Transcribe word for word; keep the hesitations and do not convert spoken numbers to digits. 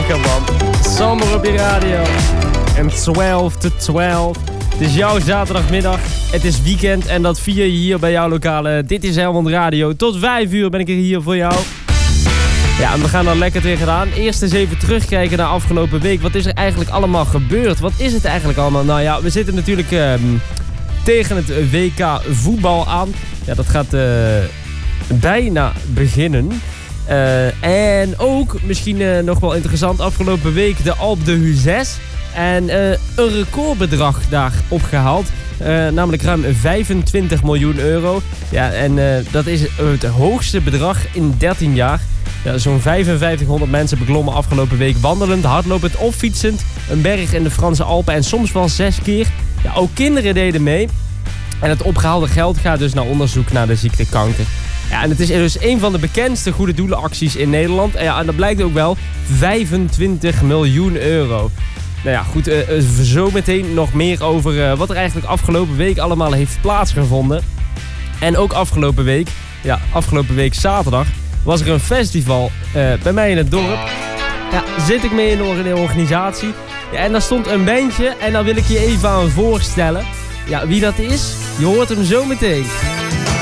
Lekker man. Sander op je radio. En twaalf to twaalf. Het is jouw zaterdagmiddag. Het is weekend en dat vier je hier bij jouw lokale Dit is Helmond Radio. Tot vijf uur ben ik er hier voor jou. Ja, en we gaan dan lekker tegenaan. Eerst eens even terugkijken naar afgelopen week. Wat is er eigenlijk allemaal gebeurd? Wat is het eigenlijk allemaal? Nou ja, we zitten natuurlijk uh, tegen het W K voetbal aan. Ja, dat gaat uh, bijna beginnen. Uh, en ook, misschien uh, nog wel interessant, afgelopen week de Alpe d'Huez. En uh, een recordbedrag daar opgehaald. Uh, namelijk ruim vijfentwintig miljoen euro. Ja, en uh, dat is het hoogste bedrag in dertien jaar. Ja, zo'n vijfenvijftighonderd mensen beklommen afgelopen week wandelend, hardlopend of fietsend een berg in de Franse Alpen. En soms wel zes keer. Ja, ook kinderen deden mee. En het opgehaalde geld gaat dus naar onderzoek naar de ziekte kanker. Ja, en het is dus een van de bekendste goede doelenacties in Nederland. En, ja, en dat blijkt ook wel vijfentwintig miljoen euro. Nou ja, goed, uh, zometeen nog meer over uh, wat er eigenlijk afgelopen week allemaal heeft plaatsgevonden. En ook afgelopen week, ja, afgelopen week zaterdag, was er een festival uh, bij mij in het dorp. Ja, zit ik mee in de organisatie. Ja, en daar stond een bandje en daar wil ik je even aan voorstellen. Ja, wie dat is, je hoort hem zo meteen.